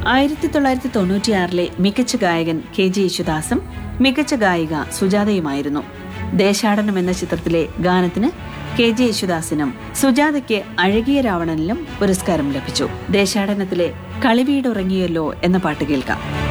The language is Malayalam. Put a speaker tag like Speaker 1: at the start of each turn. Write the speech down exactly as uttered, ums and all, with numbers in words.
Speaker 1: ആയിരത്തി തൊള്ളായിരത്തി തൊണ്ണൂറ്റിയാറിലെ മികച്ച ഗായകൻ കെ ജെ യേശുദാസും മികച്ച ഗായിക സുജാതയുമായിരുന്നു. ദേശാടനം എന്ന ചിത്രത്തിലെ ഗാനത്തിന് കെ ജെ യേശുദാസിനും സുജാതയ്ക്ക് അഴകിയ രാവണനിലും പുരസ്കാരം ലഭിച്ചു. ദേശാടനത്തിലെ കളിവീടുറങ്ങിയല്ലോ എന്ന പാട്ട് കേൾക്കാം.